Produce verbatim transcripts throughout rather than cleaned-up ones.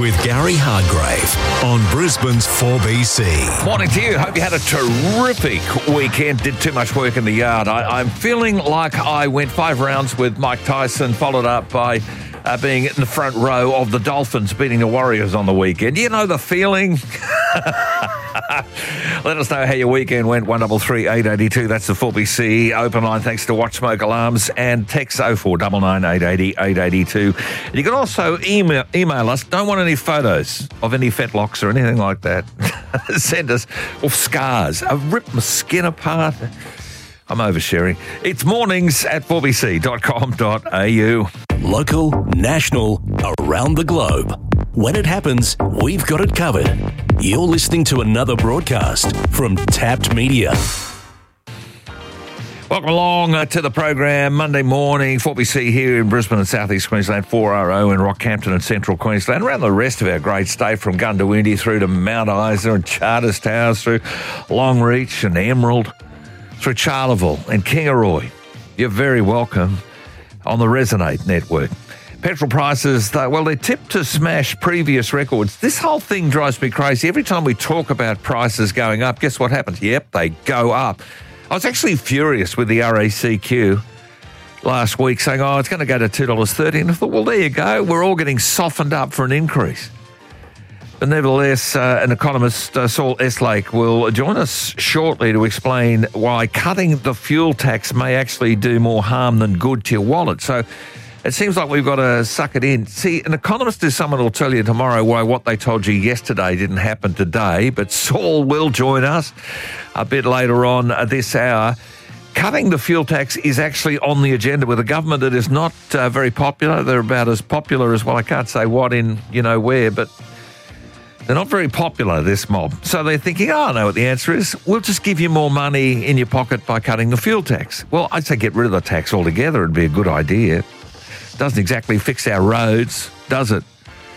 with Gary Hardgrave on Brisbane's four B C. Morning to you. Hope you had a terrific weekend. Did too much work in the yard. I, I'm feeling like I went five rounds with Mike Tyson, followed up by uh, being in the front row of the Dolphins beating the Warriors on the weekend. You know the feeling? Let us know how your weekend went. one three three, eight eight two. That's the four B C open line thanks to Watch Smoke Alarms, and text oh four nine nine, eight eight zero, eight eight two. And you can also email, email us. Don't want any photos of any fetlocks or anything like that. Send us, or scars. I've ripped my skin apart. I'm oversharing. It's mornings at four b c dot com dot a u. Local, national, around the globe. When it happens, we've got it covered. You're listening to another broadcast from Tapped Media. Welcome along uh, to the program. Monday morning, four B C here in Brisbane and South East Queensland, four R O in Rockhampton and Central Queensland, around the rest of our great state from Gundawindi through to Mount Isa and Charters Towers, through Longreach and Emerald, through Charleville and Kingaroy. You're very welcome on the Resonate network. Petrol prices, well, they're tipped to smash previous records. This whole thing drives me crazy. Every time we talk about prices going up, guess what happens? Yep, they go up. I was actually furious with the R A C Q last week saying, oh, it's going to go to two dollars thirty. And I thought, well, there you go. We're all getting softened up for an increase. But nevertheless, uh, an economist, uh, Saul Eslake, will join us shortly to explain why cutting the fuel tax may actually do more harm than good to your wallet. So it seems like we've got to suck it in. See, an economist is someone who'll tell you tomorrow why what they told you yesterday didn't happen today, but Saul will join us a bit later on this hour. Cutting the fuel tax is actually on the agenda with a government that is not uh, very popular. They're about as popular as, well, I can't say what in, you know, where, but they're not very popular, this mob. So they're thinking, oh, I know what the answer is. We'll just give you more money in your pocket by cutting the fuel tax. Well, I'd say get rid of the tax altogether. It'd be a good idea. Doesn't exactly fix our roads, does it?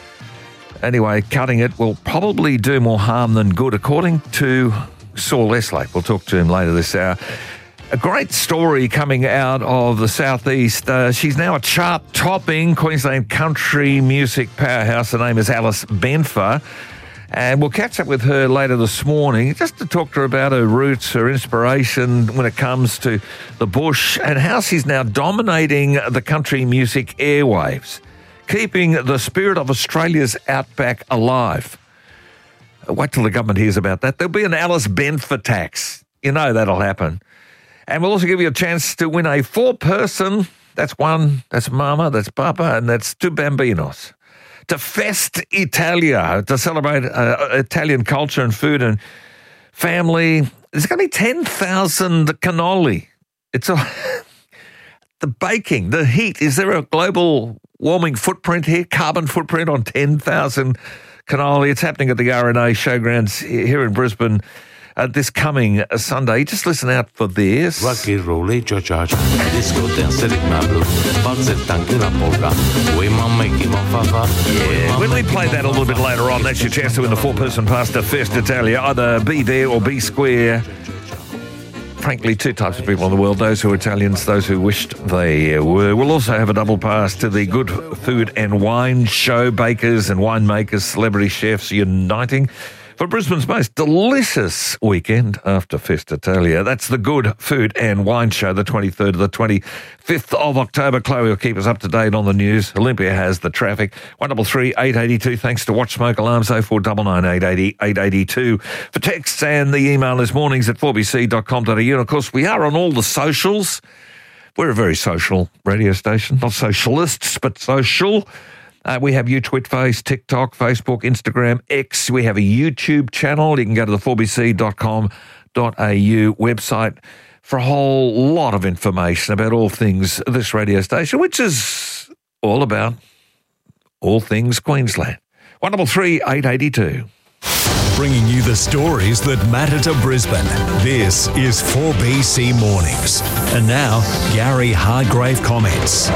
Anyway, cutting it will probably do more harm than good, according to Saul Eslake. We'll talk to him later this hour. A great story coming out of the southeast. Uh, she's now a chart-topping Queensland country music powerhouse. Her name is Alice Benfer. And we'll catch up with her later this morning just to talk to her about her roots, her inspiration when it comes to the bush, and how she's now dominating the country music airwaves, keeping the spirit of Australia's outback alive. Wait till the government hears about that. There'll be an Alice Benfer tax. You know that'll happen. And we'll also give you a chance to win a four-person, that's one, that's Mama, that's Papa, and that's two Bambinos, to Fest Italia, to celebrate uh, Italian culture and food and family. There's going to be ten thousand cannoli. It's a, the baking, the heat. Is there a global warming footprint here, carbon footprint on ten thousand cannoli? It's happening at the R N A Showgrounds here in Brisbane uh, this coming Sunday. Just listen out for this. Rocky roll George, disco dance ritma blu, falsetta anche la polka. We mama make Yeah, when we play that a little bit later on, that's your chance to win the four-person pass to Fest Italia. Either be there or be square. Frankly, two types of people in the world, those who are Italians, those who wished they were. We'll also have a double pass to the Good Food and Wine Show. Bakers and winemakers, celebrity chefs uniting for Brisbane's most delicious weekend after Fest Italia. That's the Good Food and Wine Show, the twenty-third to the twenty-fifth of October. Chloe will keep us up to date on the news. Olympia has the traffic. one three three, eight eight two. Thanks to Watch Smoke Alarms, oh four nine nine, eight eight zero, eight eight two. For texts, and the email is mornings at four b c dot com dot a u. And, of course, we are on all the socials. We're a very social radio station. Not socialists, but social. Uh, we have UTwitface, TikTok, Facebook, Instagram, X. We have a YouTube channel. You can go to the four b c dot com dot a u website for a whole lot of information about all things this radio station, which is all about all things Queensland. one three three, eight eight two. Bringing you the stories that matter to Brisbane. This is four B C Mornings. And now, Gary Hardgrave comments.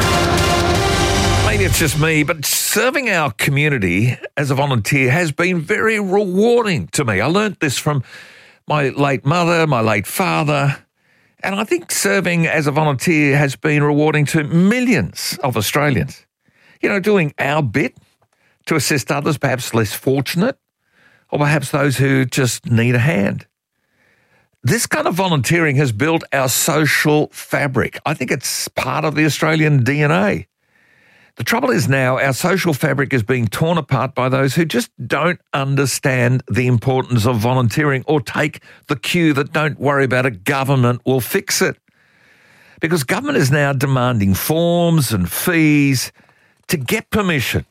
Maybe it's just me, but serving our community as a volunteer has been very rewarding to me. I learnt this from my late mother, my late father, and I think serving as a volunteer has been rewarding to millions of Australians. You know, doing our bit to assist others, perhaps less fortunate, or perhaps those who just need a hand. This kind of volunteering has built our social fabric. I think it's part of the Australian D N A. The trouble is now our social fabric is being torn apart by those who just don't understand the importance of volunteering or take the cue that don't worry about it, government will fix it. Because government is now demanding forms and fees to get permission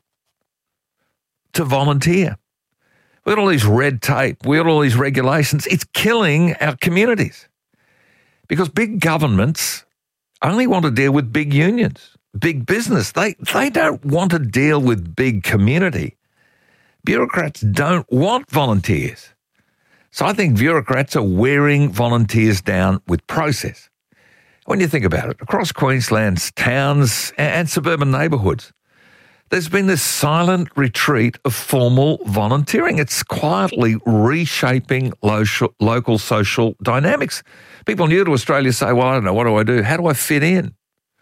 to volunteer. We've got all these red tape, we've got all these regulations. It's killing our communities because big governments only want to deal with big unions, big business. They, they don't want to deal with big community. Bureaucrats don't want volunteers. So I think bureaucrats are wearing volunteers down with process. When you think about it, across Queensland's towns and suburban neighbourhoods, there's been this silent retreat of formal volunteering. It's quietly reshaping local, local social dynamics. People new to Australia say, well, I don't know, what do I do? How do I fit in?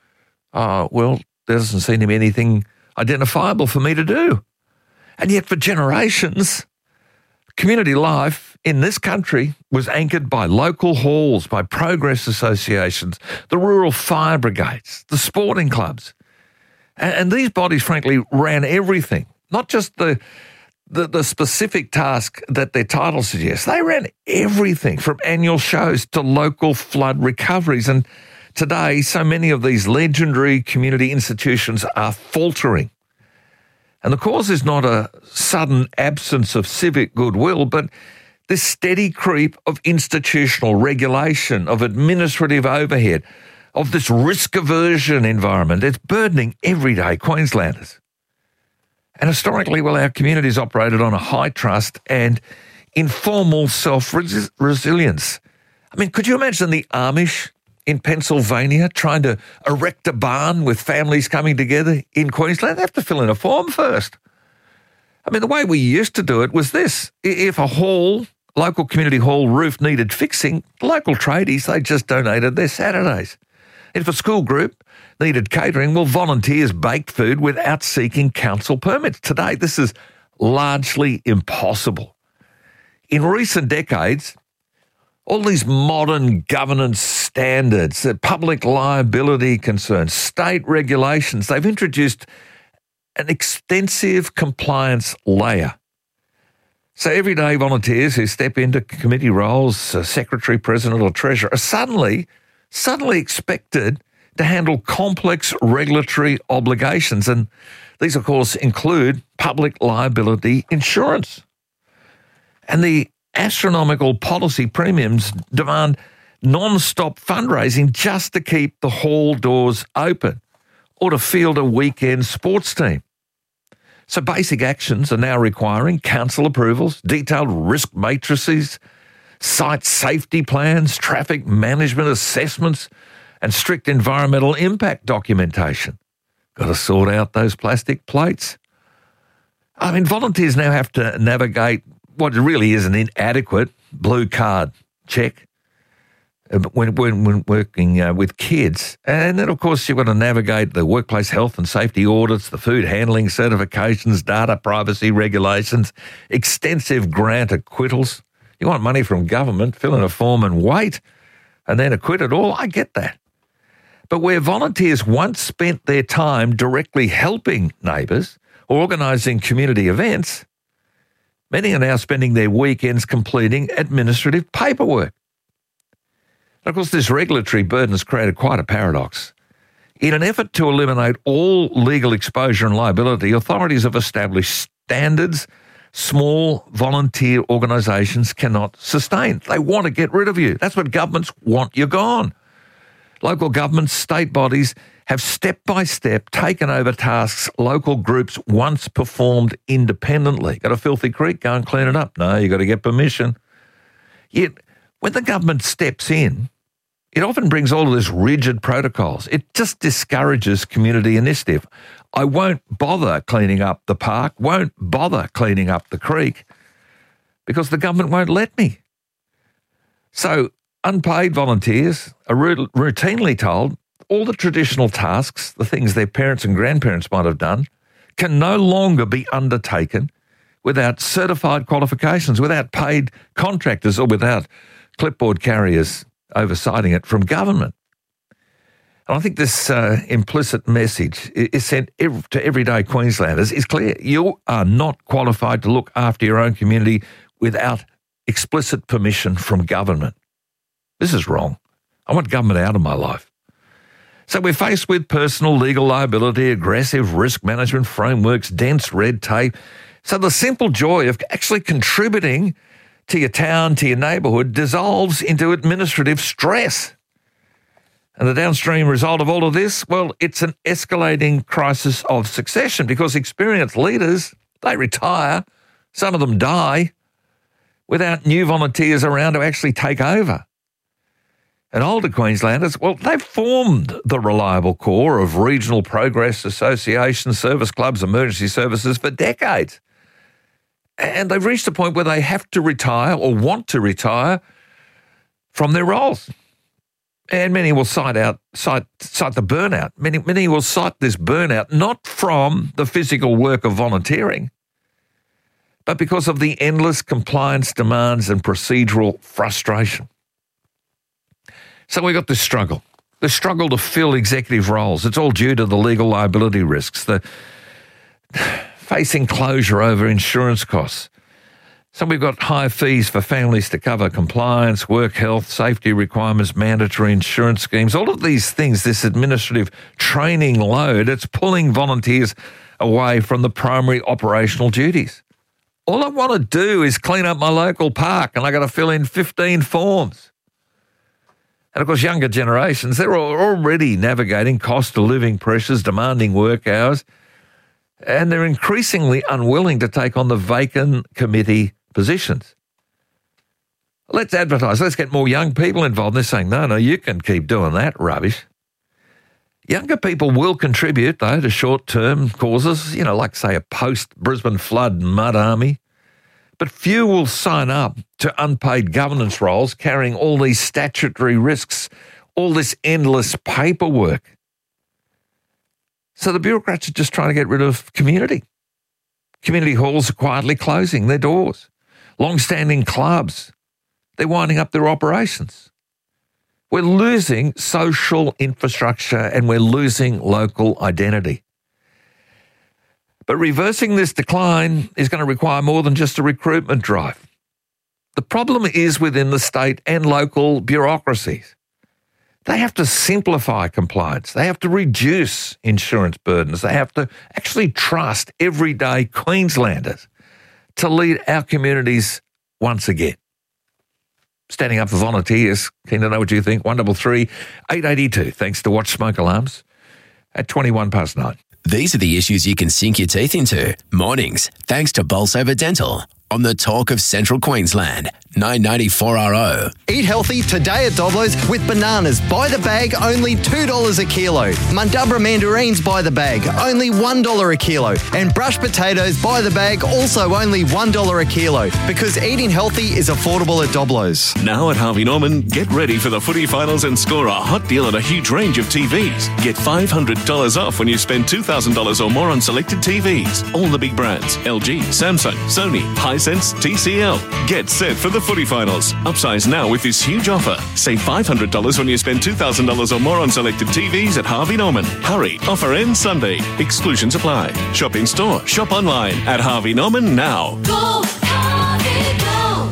Oh, well, there doesn't seem to be anything identifiable for me to do. And yet for generations, community life in this country was anchored by local halls, by progress associations, the rural fire brigades, the sporting clubs. And these bodies, frankly, ran everything, not just the, the the specific task that their title suggests. They ran everything from annual shows to local flood recoveries. And today, so many of these legendary community institutions are faltering. And the cause is not a sudden absence of civic goodwill, but this steady creep of institutional regulation, of administrative overhead, of this risk aversion environment. It's burdening everyday Queenslanders. And historically, well, our communities operated on a high trust and informal self-resilience. I mean, could you imagine the Amish in Pennsylvania trying to erect a barn with families coming together in Queensland? They have to fill in a form first. I mean, the way we used to do it was this. If a hall, local community hall roof needed fixing, local tradies, they just donated their Saturdays. If a school group needed catering, well, volunteers baked food without seeking council permits. Today, this is largely impossible. In recent decades, all these modern governance standards, public liability concerns, state regulations, they've introduced an extensive compliance layer. So everyday volunteers who step into committee roles, uh, secretary, president or treasurer, are suddenly suddenly expected to handle complex regulatory obligations. And these, of course, include public liability insurance. And the astronomical policy premiums demand non-stop fundraising just to keep the hall doors open or to field a weekend sports team. So basic actions are now requiring council approvals, detailed risk matrices, site safety plans, traffic management assessments, and strict environmental impact documentation. Got to sort out those plastic plates. I mean, volunteers now have to navigate what really is an inadequate blue card check when, when, when working uh, with kids. And then, of course, you've got to navigate the workplace health and safety audits, the food handling certifications, data privacy regulations, extensive grant acquittals. You want money from government, fill in a form and wait, and then acquit it all. I get that. But where volunteers once spent their time directly helping neighbours or organising community events, many are now spending their weekends completing administrative paperwork. And of course, this regulatory burden has created quite a paradox. In an effort to eliminate all legal exposure and liability, authorities have established standards small volunteer organisations cannot sustain. They want to get rid of you. That's what governments want you gone. Local governments, state bodies have step by step taken over tasks local groups once performed independently. Got a filthy creek, go and clean it up. No, you got to get permission. Yet when the government steps in, it often brings all of this rigid protocols. It just discourages community initiative. I won't bother cleaning up the park, won't bother cleaning up the creek because the government won't let me. So unpaid volunteers are routinely told all the traditional tasks, the things their parents and grandparents might have done, can no longer be undertaken without certified qualifications, without paid contractors or without clipboard carriers oversighting it from government. And I think this uh, implicit message is sent ev- to everyday Queenslanders is clear. You are not qualified to look after your own community without explicit permission from government. This is wrong. I want government out of my life. So we're faced with personal legal liability, aggressive risk management frameworks, dense red tape. So the simple joy of actually contributing to your town, to your neighbourhood, dissolves into administrative stress. And the downstream result of all of this, well, it's an escalating crisis of succession because experienced leaders, they retire, some of them die, without new volunteers around to actually take over. And older Queenslanders, well, they've formed the reliable core of regional progress associations, service clubs, emergency services for decades. And they've reached a point where they have to retire or want to retire from their roles. And many will cite out, cite, cite the burnout. Many, many will cite this burnout not from the physical work of volunteering, but because of the endless compliance demands and procedural frustration. So we've got this struggle, the struggle to fill executive roles. It's all due to the legal liability risks, the facing closure over insurance costs. So we've got high fees for families to cover compliance, work health, safety requirements, mandatory insurance schemes, all of these things, this administrative training load, it's pulling volunteers away from the primary operational duties. All I want to do is clean up my local park and I got to fill in fifteen forms. And of course, younger generations, they're already navigating cost of living pressures, demanding work hours, and they're increasingly unwilling to take on the vacant committee positions. Let's advertise. Let's get more young people involved. They're saying, no, no, you can keep doing that rubbish. Younger people will contribute, though, to short-term causes, you know, like, say, a post-Brisbane flood mud army. But few will sign up to unpaid governance roles carrying all these statutory risks, all this endless paperwork. So the bureaucrats are just trying to get rid of community. Community halls are quietly closing their doors. Long-standing clubs, they're winding up their operations. We're losing social infrastructure and we're losing local identity. But reversing this decline is going to require more than just a recruitment drive. The problem is within the state and local bureaucracies. They have to simplify compliance. They have to reduce insurance burdens. They have to actually trust everyday Queenslanders to lead our communities once again. Standing up for volunteers. Keen to know what you think. one double three, eight eight two. Thanks to Watch Smoke Alarms at twenty-one past nine. These are the issues you can sink your teeth into. Mornings, thanks to Bolsover Dental. On the Talk of Central Queensland, nine ninety-four R O. Eat healthy today at Doblo's with bananas by the bag, only two dollars a kilo. Mundubra mandarins by the bag, only one dollar a kilo. And brushed potatoes by the bag, also only one dollar a kilo. Because eating healthy is affordable at Doblo's. Now at Harvey Norman, get ready for the footy finals and score a hot deal on a huge range of T Vs. Get five hundred dollars off when you spend two thousand dollars or more on selected T Vs. All the big brands, L G, Samsung, Sony, Hisense, T C L. Get set for the footy finals. Upsize now with this huge offer. Save five hundred dollars when you spend two thousand dollars or more on selected T Vs at Harvey Norman. Hurry, offer ends Sunday. Exclusions apply. Shop in store, shop online at Harvey Norman now. Go, Harvey,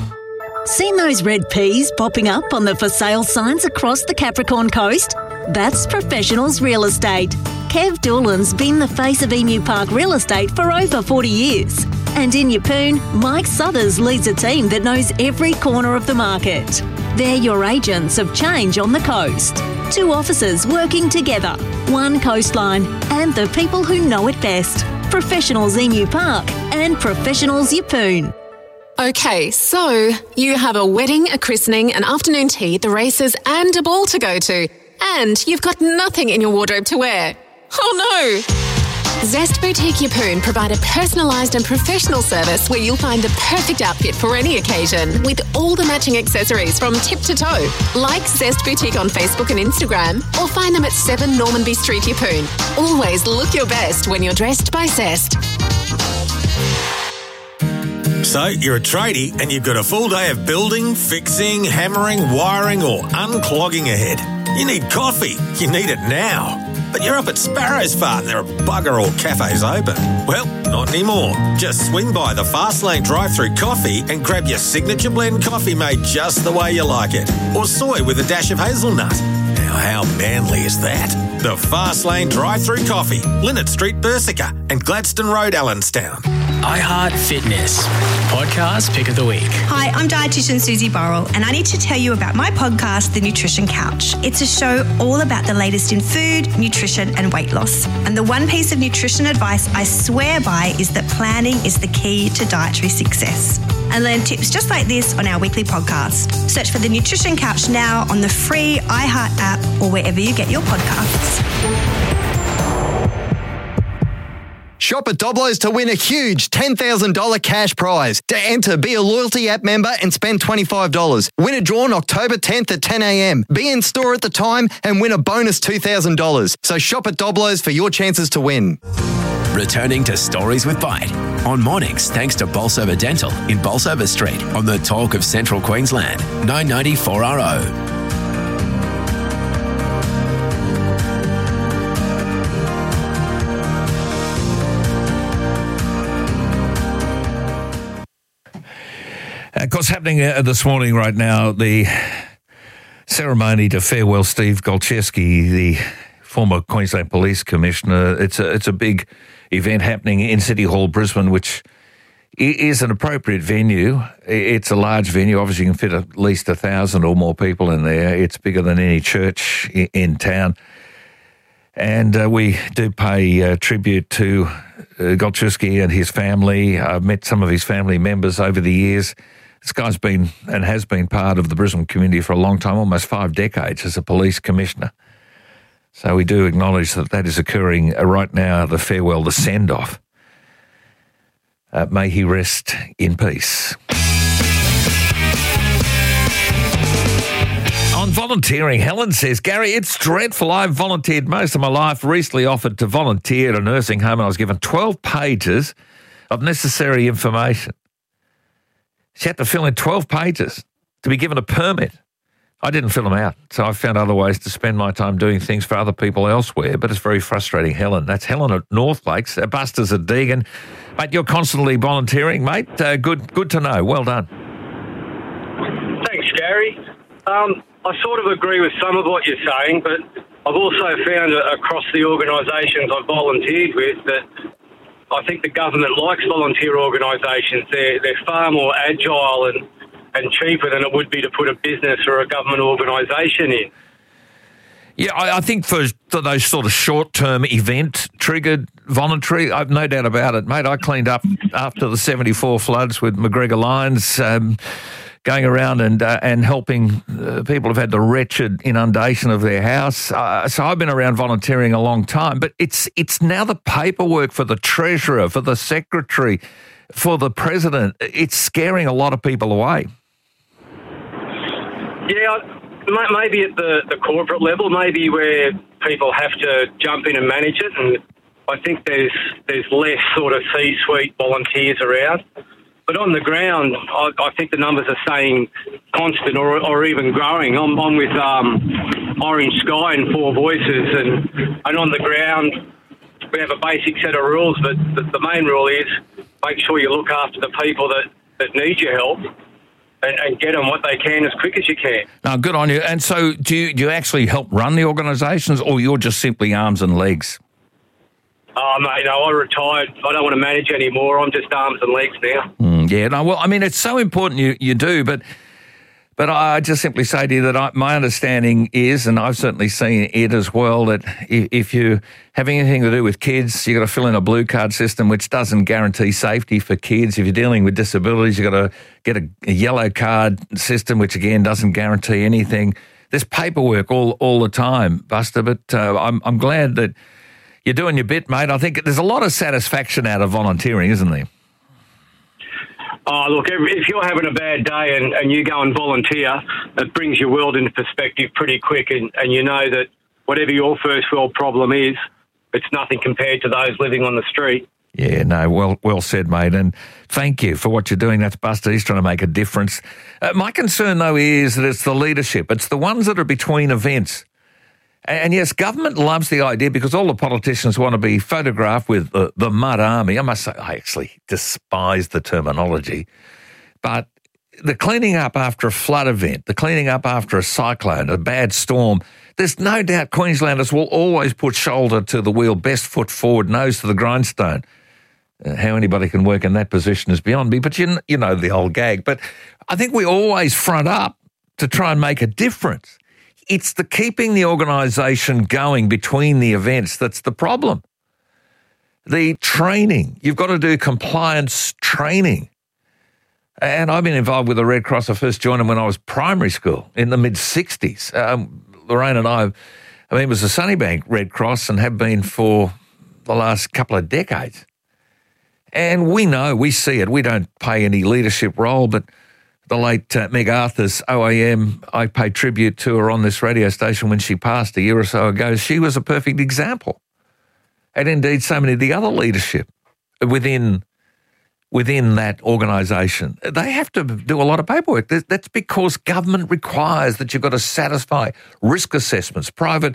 go. Seen those red peas popping up on the for sale signs across the Capricorn Coast? That's Professionals Real Estate. Kev Doolan's been the face of Emu Park Real Estate for over forty years. And in Yeppoon, Mike Suthers leads a team that knows every corner of the market. They're your agents of change on the coast. Two offices working together, one coastline, and the people who know it best. Professionals Emu Park and Professionals Yeppoon. Okay, so you have a wedding, a christening, an afternoon tea, the races, and a ball to go to. And you've got nothing in your wardrobe to wear. Oh no! Zest Boutique Yeppoon provide a personalised and professional service where you'll find the perfect outfit for any occasion with all the matching accessories from tip to toe. Like Zest Boutique on Facebook and Instagram or find them at seven Normanby Street, Yeppoon. Always look your best when you're dressed by Zest. So you're a tradie and you've got a full day of building, fixing, hammering, wiring or unclogging ahead. You need coffee. You need it now. But you're up at Sparrow's Fart and there are bugger all cafes open. Well, not anymore. Just swing by the Fastlane drive-through coffee and grab your signature blend coffee made just the way you like it. Or soy with a dash of hazelnut. Now, how manly is that? The Fastlane drive-through coffee, Linnet Street, Bersica and Gladstone Road, Allenstown. iHeart Fitness, podcast pick of the week. Hi, I'm dietitian Susie Burrell, and I need to tell you about my podcast, The Nutrition Couch. It's a show all about the latest in food, nutrition, and weight loss. And the one piece of nutrition advice I swear by is that planning is the key to dietary success. And learn tips just like this on our weekly podcast. Search for The Nutrition Couch now on the free iHeart app or wherever you get your podcasts. Shop at Doblo's to win a huge ten thousand dollars cash prize. To enter, be a loyalty app member and spend twenty-five dollars. Win a draw on October tenth at ten a.m. Be in store at the time and win a bonus two thousand dollars. So shop at Doblo's for your chances to win. Returning to Stories with Bite on mornings thanks to Bolsover Dental in Bolsover Street on the Talk of Central Queensland, nine ninety four R O. Of course, happening uh, this morning right now, the ceremony to farewell Steve Golczewski, the former Queensland Police Commissioner. It's a, it's a big event happening in City Hall, Brisbane, which is an appropriate venue. It's a large venue. Obviously, you can fit at least a thousand or more people in there. It's bigger than any church in, in town. And uh, we do pay uh, tribute to uh, Golczewski and his family. I've met some of his family members over the years. This guy's been and has been part of the Brisbane community for a long time, almost five decades as a police commissioner. So we do acknowledge that that is occurring right now, the farewell, the send-off. Uh, may he rest in peace. On volunteering, Helen says, Gary, it's dreadful. I've volunteered most of my life, recently offered to volunteer at a nursing home and I was given twelve pages of necessary information. She had to fill in twelve pages to be given a permit. I didn't fill them out, so I found other ways to spend my time doing things for other people elsewhere, but it's very frustrating, Helen. That's Helen at North Lakes, uh, Buster's at Deagon. Mate, you're constantly volunteering, mate. Uh, good good to know. Well done. Thanks, Gary. Um, I sort of agree with some of what you're saying, but I've also found uh, across the organisations I've volunteered with that I think the government likes volunteer organisations. They're, they're far more agile and, and cheaper than it would be to put a business or a government organisation in. Yeah, I, I think for, for those sort of short-term event-triggered voluntary, I've no doubt about it, mate. I cleaned up after the seventy-four floods with McGregor Lyons, um, going around and uh, and helping uh, people who've had the wretched inundation of their house. Uh, so I've been around volunteering a long time, but it's it's now the paperwork for the treasurer, for the secretary, for the president. It's scaring a lot of people away. Yeah, maybe at the, the corporate level, maybe where people have to jump in and manage it, and I think there's there's less sort of C-suite volunteers around. But on the ground, I, I think the numbers are staying constant or, or even growing. I'm, I'm with um, Orange Sky and Four Voices, and, and on the ground, we have a basic set of rules, but the, the main rule is make sure you look after the people that, that need your help and, and get them what they can as quick as you can. No, good on you. And so do you, do you actually help run the organisations, or you're just simply arms and legs? Oh, mate, no, I retired. I don't want to manage anymore. I'm just arms and legs now. Mm, yeah, no, well, I mean, it's so important you, you do, but but I just simply say to you that I, my understanding is, and I've certainly seen it as well, that if, if you have anything to do with kids, you've got to fill in a blue card system, which doesn't guarantee safety for kids. If you're dealing with disabilities, you've got to get a, a yellow card system, which, again, doesn't guarantee anything. There's paperwork all, all the time, Buster, but uh, I'm, I'm glad that you're doing your bit, mate. I think there's a lot of satisfaction out of volunteering, isn't there? Oh, look, if if you're having a bad day and, and you go and volunteer, it brings your world into perspective pretty quick, and, and you know that whatever your first world problem is, it's nothing compared to those living on the street. Yeah, no, well well said, mate, and thank you for what you're doing. That's Buster. He's trying to make a difference. Uh, my concern, though, is that it's the leadership. It's the ones that are between events. And yes, government loves the idea because all the politicians want to be photographed with the, the mud army. I must say, I actually despise the terminology. But the cleaning up after a flood event, the cleaning up after a cyclone, a bad storm, there's no doubt Queenslanders will always put shoulder to the wheel, best foot forward, nose to the grindstone. Uh, how anybody can work in that position is beyond me, but you, you know the old gag. But I think we always front up to try and make a difference. It's the keeping the organisation going between the events that's the problem. The training, you've got to do compliance training. And I've been involved with the Red Cross. I first joined them when I was primary school in the mid-sixties. Um, Lorraine and I, I mean, it was the Sunnybank Red Cross and have been for the last couple of decades. And we know, we see it. We don't play any leadership role, but the late uh, Meg Arthur's O A M, I paid tribute to her on this radio station when she passed a year or so ago. She was a perfect example. And indeed, so many of the other leadership within within that organisation, they have to do a lot of paperwork. That's because government requires that you've got to satisfy risk assessments. Private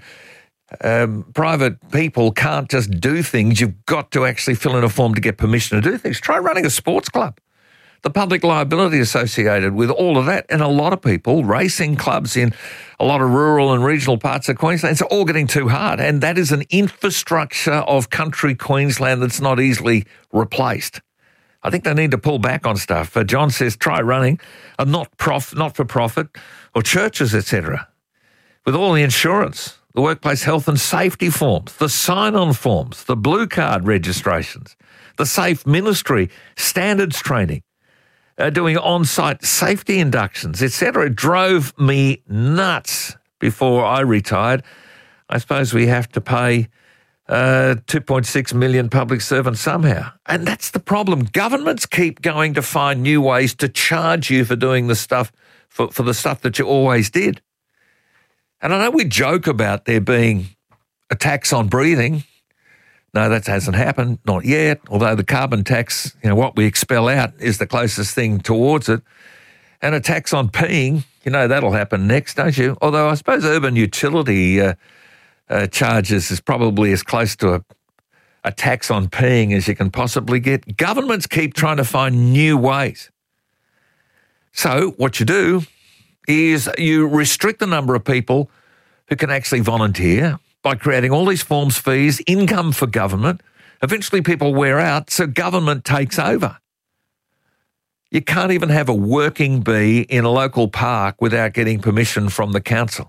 um, private people can't just do things. You've got to actually fill in a form to get permission to do things. Try running a sports club. The public liability associated with all of that, and a lot of people, racing clubs in a lot of rural and regional parts of Queensland, it's all getting too hard. And that is an infrastructure of country Queensland that's not easily replaced. I think they need to pull back on stuff. Uh, John says, try running a not prof, not-for-profit or churches, et cetera, with all the insurance, the workplace health and safety forms, the sign-on forms, the blue card registrations, the safe ministry standards training, Uh, doing on-site safety inductions, et cetera. It drove me nuts before I retired. I suppose we have to pay uh, two point six million public servants somehow. And that's the problem. Governments keep going to find new ways to charge you for doing the stuff, for, for the stuff that you always did. And I know we joke about there being a tax on breathing. No, that hasn't happened, not yet, although the carbon tax, you know, what we expel out is the closest thing towards it. And a tax on peeing, you know, that'll happen next, don't you? Although I suppose urban utility uh, uh, charges is probably as close to a, a tax on peeing as you can possibly get. Governments keep trying to find new ways. So what you do is you restrict the number of people who can actually volunteer by creating all these forms, fees, income for government. Eventually people wear out, so government takes over. You can't even have a working bee in a local park without getting permission from the council.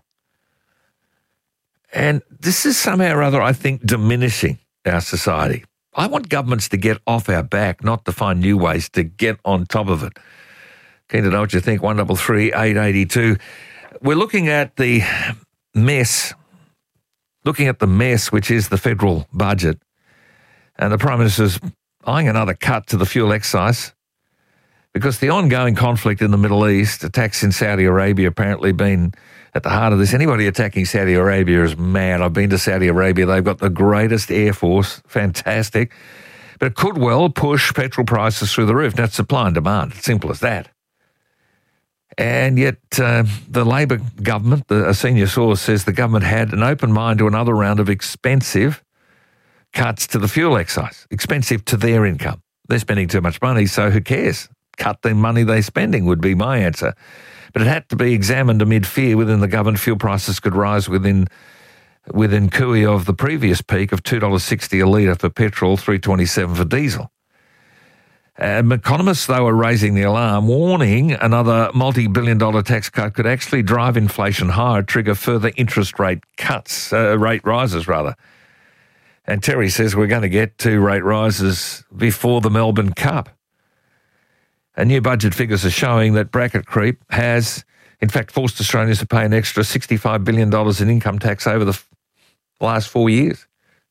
And this is somehow or other, I think, diminishing our society. I want governments to get off our back, not to find new ways to get on top of it. Keen to know what you think, one double three eight eight two. We're looking at the mess Looking at the mess, which is the federal budget, and the Prime Minister's eyeing another cut to the fuel excise because the ongoing conflict in the Middle East, attacks in Saudi Arabia apparently been at the heart of this. Anybody attacking Saudi Arabia is mad. I've been to Saudi Arabia. They've got the greatest air force, fantastic, but it could well push petrol prices through the roof. That's supply and demand, simple as that. And yet uh, the Labor government, the, a senior source says the government had an open mind to another round of expensive cuts to the fuel excise, expensive to their income. They're spending too much money, so who cares? Cut the money they're spending would be my answer. But it had to be examined amid fear within the government fuel prices could rise within within cooey of the previous peak of two dollars sixty a litre for petrol, three dollars twenty-seven for diesel. Um, economists, though, are raising the alarm, warning another multi-billion dollar tax cut could actually drive inflation higher, trigger further interest rate cuts, uh, rate rises, rather. And Terry says we're going to get two rate rises before the Melbourne Cup. And new budget figures are showing that bracket creep has, in fact, forced Australians to pay an extra sixty-five billion dollars in income tax over the f- last four years.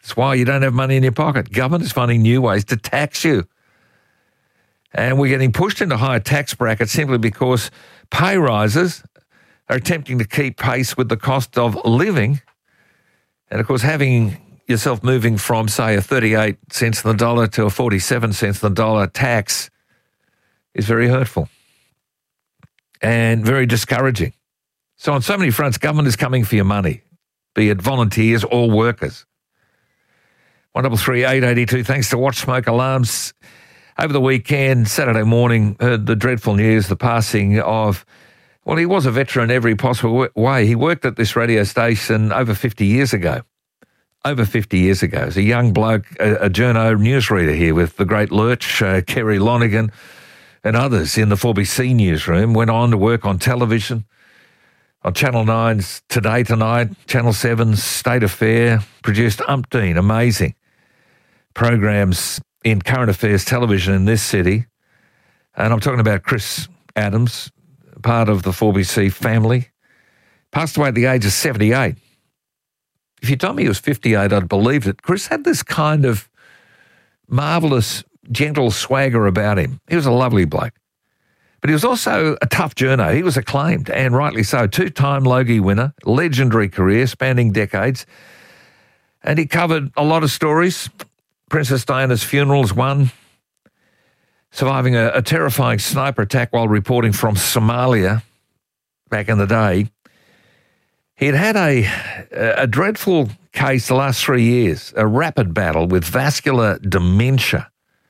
That's why you don't have money in your pocket. Government is finding new ways to tax you. And we're getting pushed into higher tax brackets simply because pay rises are attempting to keep pace with the cost of living. And, of course, having yourself moving from, say, a thirty-eight cents on the dollar to a forty-seven cents on the dollar tax is very hurtful and very discouraging. So on so many fronts, government is coming for your money, be it volunteers or workers. one double three eight eight two. Thanks to Watch Smoke Alarms. Over the weekend, Saturday morning, heard the dreadful news, the passing of, well, he was a veteran in every possible way. He worked at this radio station over fifty years ago. Over fifty years ago. As a young bloke, a, a journo newsreader here with the great Lurch, uh, Kerry Lonergan and others in the four B C newsroom, went on to work on television, on Channel nine's Today Tonight, Channel seven's State Affair, produced umpteen amazing programs in current affairs television in this city. And I'm talking about Chris Adams, part of the four B C family, passed away at the age of seventy-eight. If you told me he was fifty-eight, I'd believe it. Chris had this kind of marvellous, gentle swagger about him. He was a lovely bloke. But he was also a tough journo. He was acclaimed, and rightly so. Two-time Logie winner, legendary career spanning decades. And he covered a lot of stories. Princess Diana's funeral's one. Surviving a, a terrifying sniper attack while reporting from Somalia back in the day. He had had a, a dreadful case the last three years, a rapid battle with vascular dementia.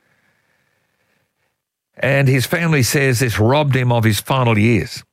And his family says this robbed him of his final years.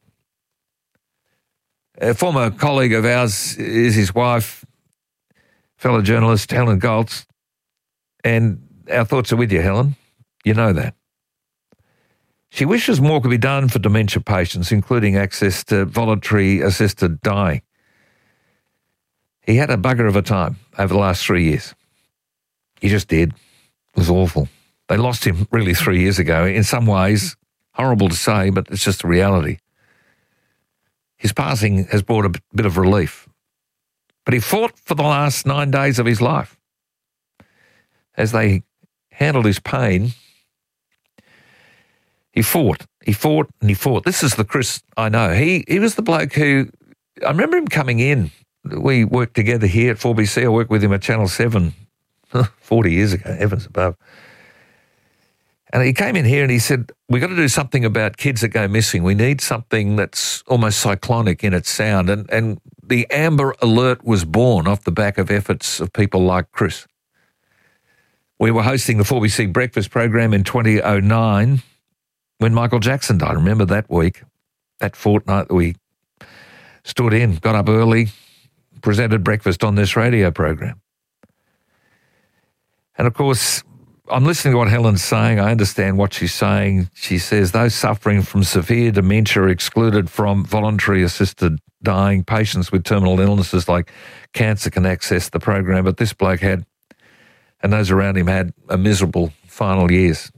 A former colleague of ours is his wife, fellow journalist Helen Goltz. And our thoughts are with you, Helen. You know that. She wishes more could be done for dementia patients, including access to voluntary assisted dying. He had a bugger of a time over the last three years. He just did. It was awful. They lost him really three years ago. In some ways, horrible to say, but it's just a reality. His passing has brought a bit of relief. But he fought for the last nine days of his life. As they handled his pain, he fought. He fought and he fought. This is the Chris I know. He he was the bloke who, I remember him coming in. We worked together here at four B C. I worked with him at Channel seven forty years ago, heavens above. And he came in here and he said, we've got to do something about kids that go missing. We need something that's almost cyclonic in its sound. And, and the Amber Alert was born off the back of efforts of people like Chris. We were hosting the four B C breakfast program in twenty oh nine when Michael Jackson died. Remember that week, that fortnight that we stood in, got up early, presented breakfast on this radio program. And, of course, I'm listening to what Helen's saying. I understand what she's saying. She says those suffering from severe dementia are excluded from voluntary assisted dying. Patients with terminal illnesses like cancer can access the program, but this bloke had, and those around him had, a miserable final years.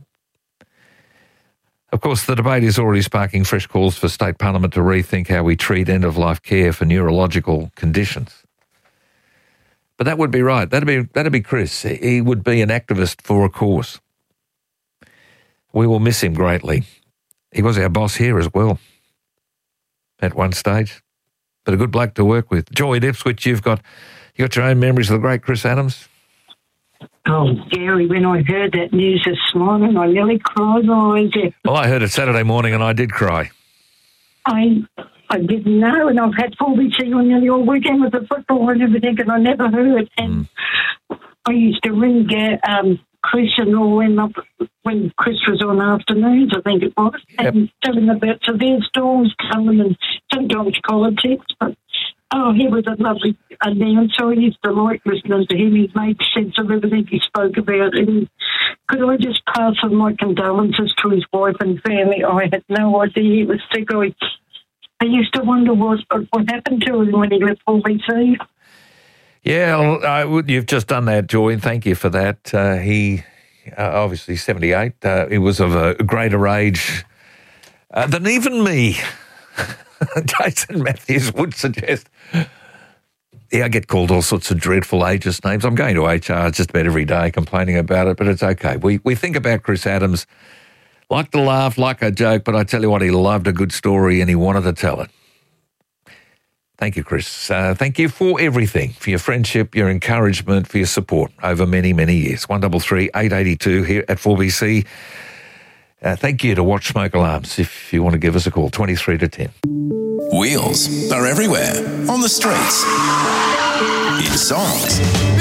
Of course, the debate is already sparking fresh calls for state parliament to rethink how we treat end-of-life care for neurological conditions. But that would be right. That'd be that'd be Chris. He would be an activist for a cause. We will miss him greatly. He was our boss here as well at one stage, but a good bloke to work with. Joy at Ipswich, you've got you got your own memories of the great Chris Adams. Oh, Gary, when I heard that news this morning, I nearly cried my eyes out. Well, I heard it Saturday morning and I did cry. I I didn't know, and I've had four B C on nearly all weekend with the football and everything, and I never heard. And mm. I used to ring um, Chris and all when, up, when Chris was on afternoons, I think it was, yep. and tell him about severe storms coming and sometimes politics, but oh, he was a lovely announcer. I used to like listening to him. He made sense of everything he spoke about. And could I just pass on my condolences to his wife and family? I had no idea he was sick. I, I used to wonder what what happened to him when he left four B C. Yeah, well, I, you've just done that, Joy, and thank you for that. Uh, he, uh, obviously seventy-eight, uh, he was of a greater age uh, than even me. Jason Matthews would suggest. Yeah, I get called all sorts of dreadful ageist names. I'm going to H R just about every day complaining about it, but it's okay. We we think about Chris Adams, like to laugh, like a joke, but I tell you what, he loved a good story and he wanted to tell it. Thank you, Chris. Uh, thank you for everything, for your friendship, your encouragement, for your support over many, many years. one double three eight eight two here at four B C. Uh, thank you to Watch Smoke Alarms if you want to give us a call, twenty-three to ten. Wheels are everywhere, on the streets, in songs.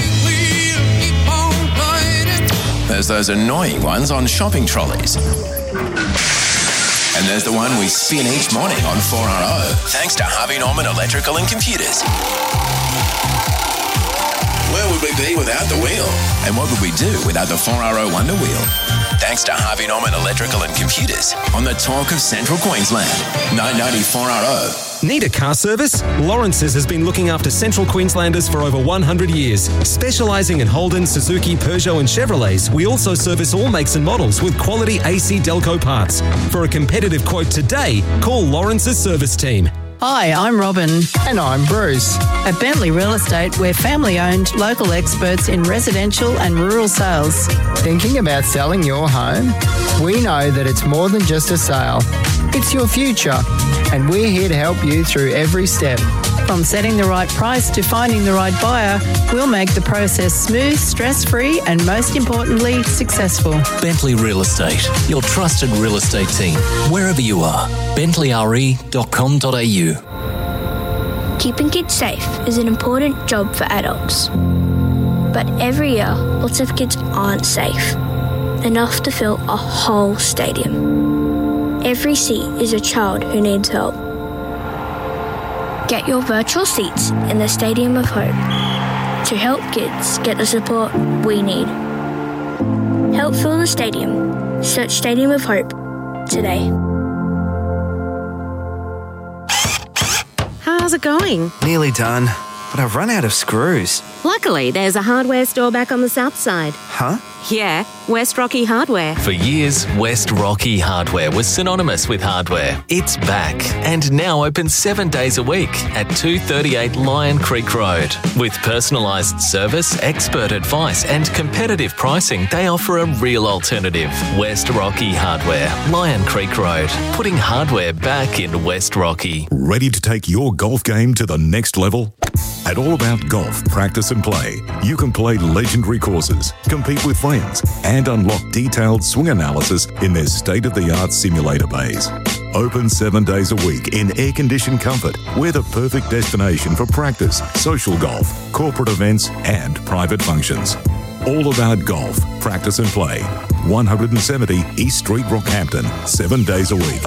There's those annoying ones on shopping trolleys. And there's the one we spin each morning on four R O, thanks to Harvey Norman Electrical and Computers. Where would we be without the wheel? And what would we do without the four R O Wonder Wheel? Thanks to Harvey Norman Electrical and Computers on the Talk of Central Queensland, nine ninety four R O. Need a car service? Lawrence's has been looking after Central Queenslanders for over one hundred years. Specialising in Holden, Suzuki, Peugeot and Chevrolets, we also service all makes and models with quality A C Delco parts. For a competitive quote today, call Lawrence's service team. Hi, I'm Robin. And I'm Bruce. At Bentley Real Estate, we're family-owned, local experts in residential and rural sales. Thinking about selling your home? We know that it's more than just a sale. It's your future, and we're here to help you through every step. From setting the right price to finding the right buyer, we'll make the process smooth, stress-free, and most importantly, successful. Bentley Real Estate, your trusted real estate team, wherever you are. bentley r e dot com dot a u. Keeping kids safe is an important job for adults. But every year, lots of kids aren't safe, enough to fill a whole stadium. Every seat is a child who needs help. Get your virtual seats in the Stadium of Hope to help kids get the support we need. Help fill the stadium. Search Stadium of Hope today. How's it going? Nearly done, but I've run out of screws. Luckily, there's a hardware store back on the south side. Huh? Yeah, West Rocky Hardware. For years, West Rocky Hardware was synonymous with hardware. It's back and now open seven days a week at two thirty-eight Lion Creek Road. With personalised service, expert advice and competitive pricing, they offer a real alternative. West Rocky Hardware, Lion Creek Road, putting hardware back in West Rocky. Ready to take your golf game to the next level? At All About Golf Practice and Play, you can play legendary courses, compete with friends, and unlock detailed swing analysis in their state-of-the-art simulator bays. Open seven days a week in air-conditioned comfort, we're the perfect destination for practice, social golf, corporate events, and private functions. All About Golf Practice and Play, one seventy East Street, Rockhampton, seven days a week.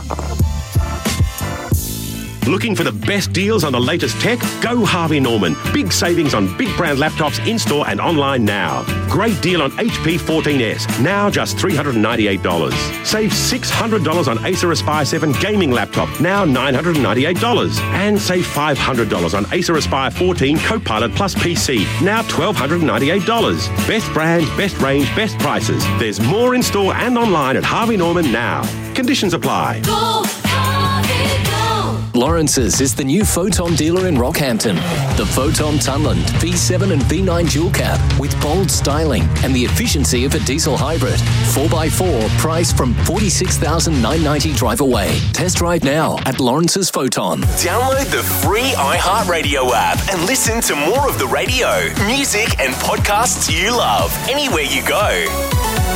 Looking for the best deals on the latest tech? Go Harvey Norman. Big savings on big brand laptops in-store and online now. Great deal on H P fourteen S, now just three hundred ninety-eight dollars. Save six hundred dollars on Acer Aspire seven gaming laptop, now nine hundred ninety-eight dollars. And save five hundred dollars on Acer Aspire fourteen Copilot Plus P C, now one thousand two hundred ninety-eight dollars. Best brand, best range, best prices. There's more in-store and online at Harvey Norman now. Conditions apply. Go, Harvey, go. Lawrence's is the new Photon dealer in Rockhampton. The Photon Tunland V seven and V nine dual cab with bold styling and the efficiency of a diesel hybrid. four by four, price from forty-six thousand nine hundred ninety dollars drive away. Test drive now at Lawrence's Photon. Download the free iHeartRadio app and listen to more of the radio, music and podcasts you love anywhere you go.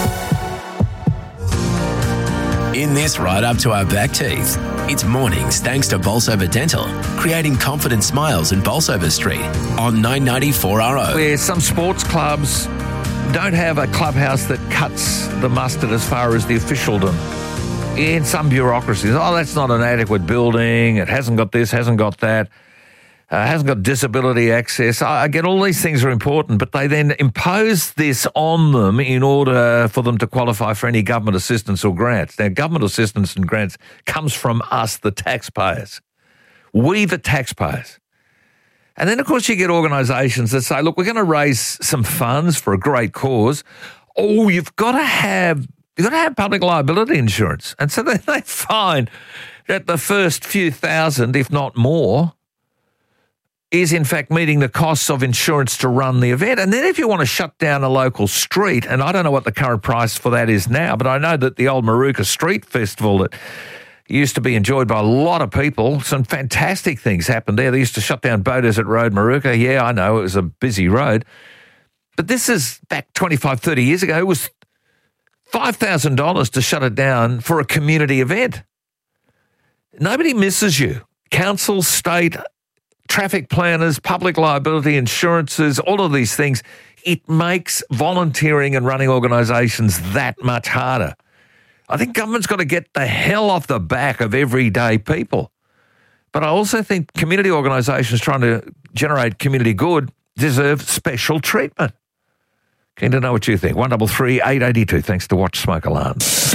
In this right up to our back teeth, it's mornings thanks to Bolsover Dental, creating confident smiles in Bolsover Street on nine ninety four R O. Where some sports clubs don't have a clubhouse that cuts the mustard as far as the officialdom. In some bureaucracies, oh, that's not an adequate building, it hasn't got this, hasn't got that, uh, hasn't got disability access. I, I get all these things are important, but they then impose this on them in order for them to qualify for any government assistance or grants. Now, government assistance and grants comes from us, the taxpayers. We, the taxpayers. And then, of course, you get organisations that say, look, we're going to raise some funds for a great cause. Oh, you've got to have you've got to have public liability insurance. And so they, they find that the first few thousand, if not more, is in fact meeting the costs of insurance to run the event. And then if you want to shut down a local street, and I don't know what the current price for that is now, but I know that the old Maruka Street Festival that used to be enjoyed by a lot of people, some fantastic things happened there. They used to shut down Beaudesert Road, Maruka. Yeah, I know, it was a busy road. But this is back twenty-five, thirty years ago. It was five thousand dollars to shut it down for a community event. Nobody misses you. Council, state, traffic planners, public liability, insurances, all of these things. It makes volunteering and running organisations that much harder. I think government's got to get the hell off the back of everyday people. But I also think community organisations trying to generate community good deserve special treatment. Keen to know what you think. one double three eight eighty two. Thanks to Watch Smoke Alarms.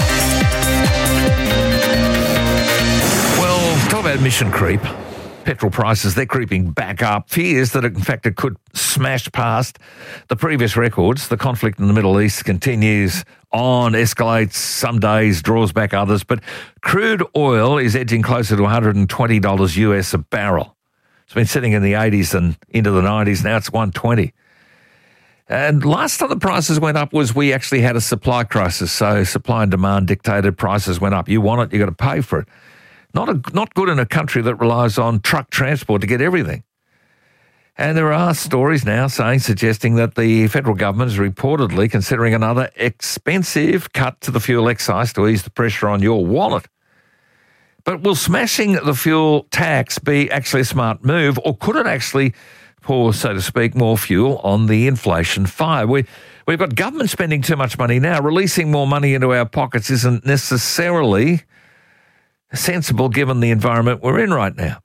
Well, talk about emission creep. Petrol prices, they're creeping back up. Fears that, in fact, it could smash past the previous records. The conflict in the Middle East continues on, escalates some days, draws back others. But crude oil is edging closer to one hundred twenty dollars U S a barrel. It's been sitting in the eighties and into the nineties. Now it's one hundred twenty dollars. And last time the prices went up was we actually had a supply crisis. So supply and demand dictated prices went up. You want it, you got to pay for it. Not a, not good in a country that relies on truck transport to get everything. And there are stories now saying, suggesting that the federal government is reportedly considering another expensive cut to the fuel excise to ease the pressure on your wallet. But will smashing the fuel tax be actually a smart move, or could it actually pour, so to speak, more fuel on the inflation fire? We, we've got government spending too much money now. Releasing more money into our pockets isn't necessarily sensible given the environment we're in right now.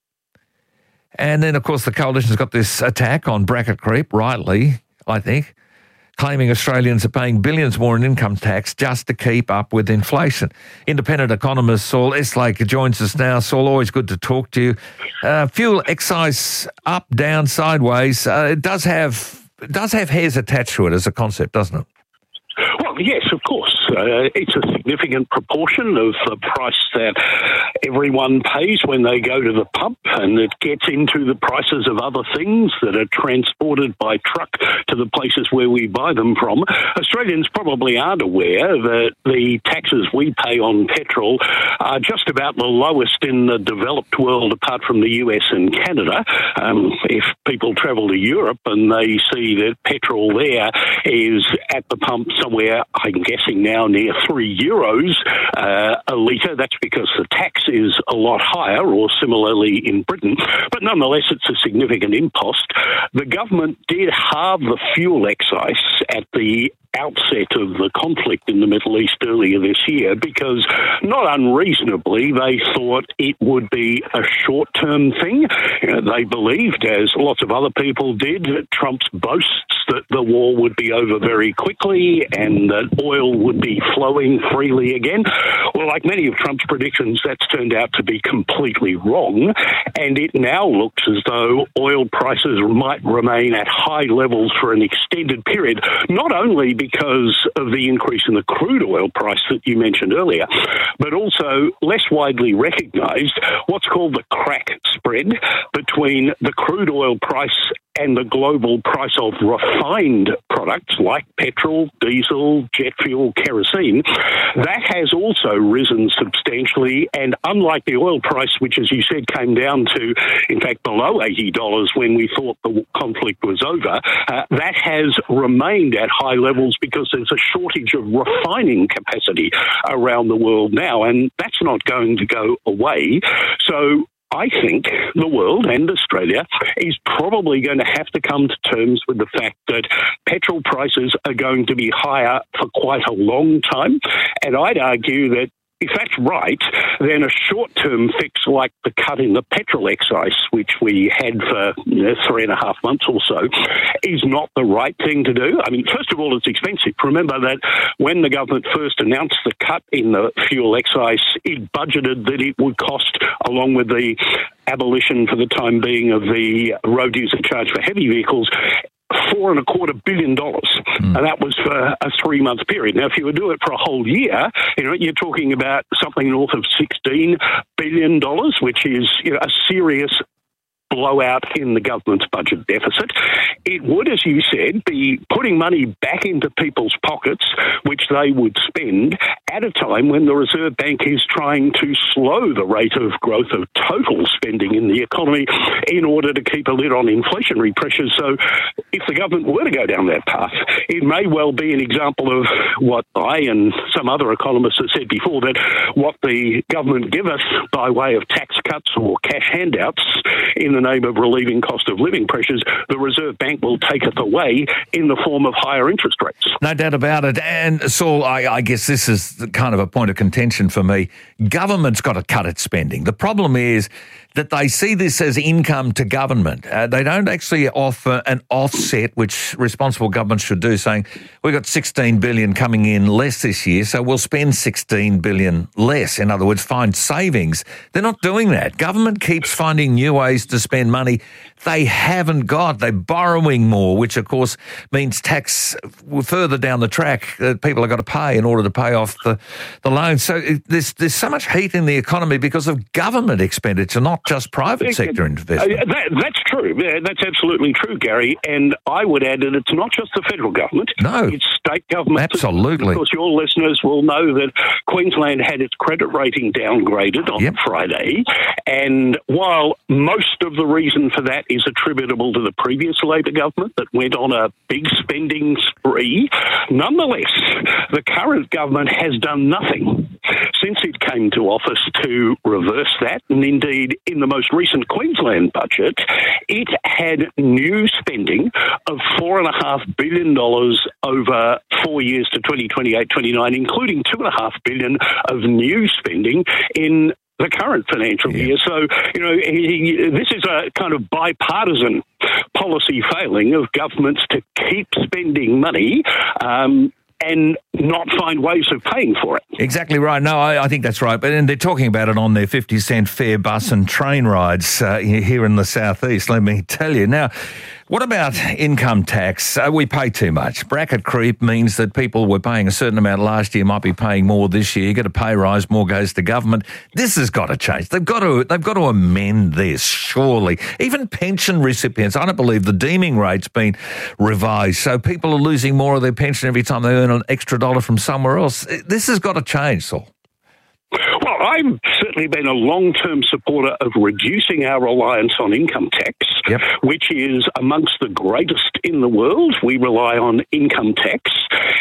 And then, of course, the coalition's got this attack on bracket creep, rightly, I think, claiming Australians are paying billions more in income tax just to keep up with inflation. Independent economist Saul Eslake joins us now. Saul, always good to talk to you. Uh, fuel excise up, down, sideways. Uh, it does have it does have hairs attached to it as a concept, doesn't it? Well, yes, of course. Uh, it's a significant proportion of the price that everyone pays when they go to the pump, and it gets into the prices of other things that are transported by truck to the places where we buy them from. Australians probably aren't aware that the taxes we pay on petrol are just about the lowest in the developed world apart from the U S and Canada. Um, if people travel to Europe and they see that petrol there is at the pump somewhere, I'm guessing now, near three euros uh, a litre. That's because the tax is a lot higher, or similarly in Britain. But nonetheless, it's a significant impost. The government did halve the fuel excise at the outset of the conflict in the Middle East earlier this year because, not unreasonably, they thought it would be a short-term thing. You know, they believed, as lots of other people did, that Trump's boasts that the war would be over very quickly and that oil would be flowing freely again. Well, like many of Trump's predictions, that's turned out to be completely wrong, and it now looks as though oil prices might remain at high levels for an extended period, not only because of the increase in the crude oil price that you mentioned earlier, but also less widely recognised what's called the crack spread between the crude oil price and the global price of refined products like petrol, diesel, jet fuel, kerosene. That has also risen substantially, and unlike the oil price, which, as you said, came down to, in fact, below eighty dollars when we thought the conflict was over, uh, that has remained at high levels because there's a shortage of refining capacity around the world now, and that's not going to go away. So I think the world and Australia is probably going to have to come to terms with the fact that petrol prices are going to be higher for quite a long time. And I'd argue that if that's right, then a short-term fix like the cut in the petrol excise, which we had for you know, three and a half months or so, is not the right thing to do. I mean, first of all, it's expensive. Remember that when the government first announced the cut in the fuel excise, it budgeted that it would cost, along with the abolition for the time being of the road user charge for heavy vehicles, four and a quarter billion dollars, mm. and that was for a three-month period. Now, if you would do it for a whole year, you know, you're talking about something north of sixteen billion dollars, which is you know, a serious blowout in the government's budget deficit. It would, as you said, be putting money back into people's pockets, which they would spend at a time when the Reserve Bank is trying to slow the rate of growth of total spending in the economy in order to keep a lid on inflationary pressures. So if the government were to go down that path, it may well be an example of what I and some other economists have said before, that what the government give us by way of tax cuts or cash handouts in the name of relieving cost of living pressures, the Reserve Bank will take it away in the form of higher interest rates. No doubt about it. And Saul, I, I guess this is the kind of a point of contention for me. Government's got to cut its spending. The problem is that they see this as income to government. Uh, they don't actually offer an offset, which responsible governments should do, saying we've got sixteen billion dollars coming in less this year, so we'll spend sixteen billion dollars less. In other words, find savings. They're not doing that. Government keeps finding new ways to spend money they haven't got. They're borrowing more, which of course means tax further down the track that people have got to pay in order to pay off the, the loans. So there's, there's so much heat in the economy because of government expenditure, not just private sector investment. Uh, that, that's true. Yeah, that's absolutely true, Gary. And I would add that it's not just the federal government. No. It's state government. Absolutely. Of course, your listeners will know that Queensland had its credit rating downgraded on Yep. Friday. And while most of the reason for that is attributable to the previous Labor government that went on a big spending spree, nonetheless, the current government has done nothing since it came to office to reverse that. And indeed, in the most recent Queensland budget, it had new spending of four and a half billion dollars over four years to twenty twenty-eight twenty-nine, including two and a half billion of new spending in the current financial year. So, you know, he, he, this is a kind of bipartisan policy failing of governments to keep spending money um, and not find ways of paying for it. Exactly right. No, I, I think that's right. But and they're talking about it on their fifty cent fare bus and train rides uh, here in the southeast, let me tell you. Now, what about income tax? Uh, we pay too much. Bracket creep means that people were paying a certain amount last year might be paying more this year. You get a pay rise, more goes to government. This has got to change. They've got to they've got to amend this, surely. Even pension recipients, I don't believe the deeming rate's been revised, so people are losing more of their pension every time they earn an extra dollar from somewhere else. This has got to change, Saul. Well, I've certainly been a long-term supporter of reducing our reliance on income tax, yep. which is amongst the greatest in the world. We rely on income tax.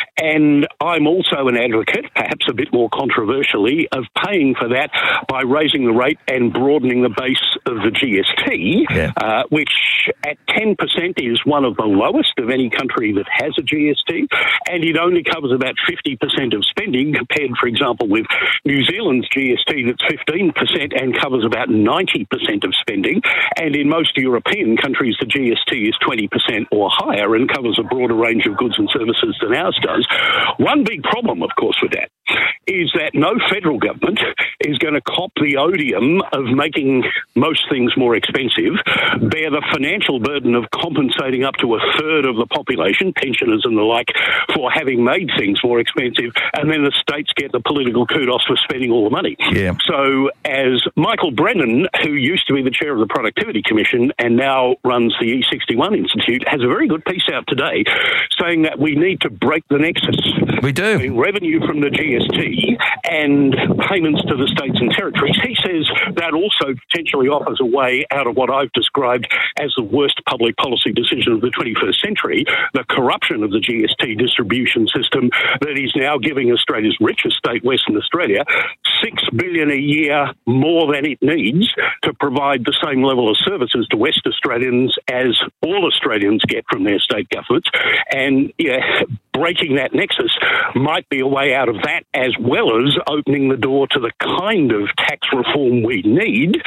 And I'm also an advocate, perhaps a bit more controversially, of paying for that by raising the rate and broadening the base of the G S T, yeah. uh, which at ten percent is one of the lowest of any country that has a G S T, and it only covers about fifty percent of spending compared, for example, with New Zealand's G S T that's fifteen percent and covers about ninety percent of spending. And in most European countries, the G S T is twenty percent or higher and covers a broader range of goods and services than ours does. One big problem, of course, with that is that no federal government is going to cop the odium of making most things more expensive, bear the financial burden of compensating up to a third of the population, pensioners and the like, for having made things more expensive, and then the states get the political kudos for spending all the money. Yeah. So as Michael Brennan, who used to be the chair of the Productivity Commission and now runs the E sixty-one Institute, has a very good piece out today saying that we need to break the nexus. We do. Between revenue from the G S T and payments to the states and territories. He says that also potentially offers a way out of what I've described as the worst public policy decision of the twenty-first century, the corruption of the G S T distribution system that is now giving Australia's richest state, Western Australia, six billion dollars a year more than it needs to provide the same level of services to West Australians as all Australians get from their state governments. And yeah, breaking that nexus might be a way out of that, as well as opening the door to the kind of tax reform we need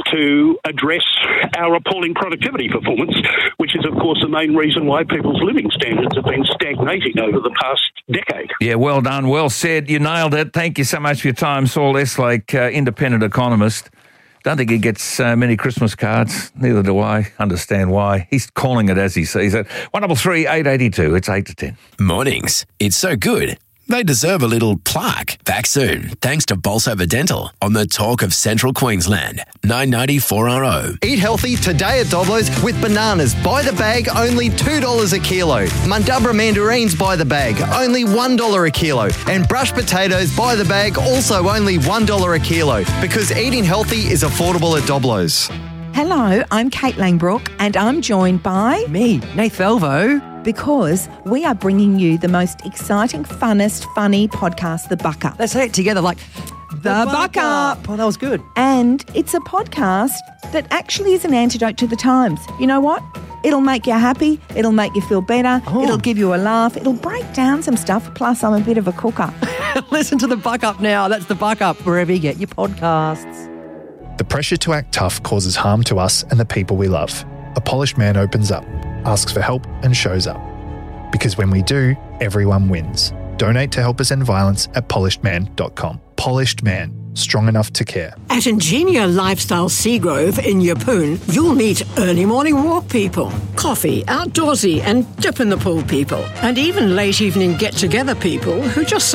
to address our appalling productivity performance, which is, of course, the main reason why people's living standards have been stagnating over the past decade. Yeah, well done. Well said. You nailed it. Thank you so much for your time, Saul Eslake, uh, independent economist. Don't think he gets uh, many Christmas cards. Neither do I. Understand why. He's calling it as he sees it. one double three, eight eighty-two. It's eight to ten. Mornings. It's so good. They deserve a little plaque. Back soon, thanks to Bolsover Dental on the Talk of Central Queensland. nine ninety four R O. Eat healthy today at Doblo's with bananas by the bag, only two dollars a kilo. Mundubra mandarins by the bag, only one dollar a kilo. And brushed potatoes by the bag, also only one dollar a kilo. Because eating healthy is affordable at Doblo's. Hello, I'm Kate Langbrook and I'm joined by... Me, Nath Velvo. Because we are bringing you the most exciting, funnest, funny podcast, The Buck Up. Let's say it together like... The, the Buck Up. Oh, that was good. And it's a podcast that actually is an antidote to the times. You know what? It'll make you happy. It'll make you feel better. Oh. It'll give you a laugh. It'll break down some stuff. Plus, I'm a bit of a cooker. Listen to The Buck Up now. That's The Buck Up, wherever you get your podcasts. The pressure to act tough causes harm to us and the people we love. A polished man opens up, asks for help and shows up. Because when we do, everyone wins. Donate to help us end violence at polished man dot com. Polished Man, strong enough to care. At Ingenia Lifestyle Seagrove in Yeppoon, you'll meet early morning walk people, coffee, outdoorsy and dip in the pool people, and even late evening get-together people who just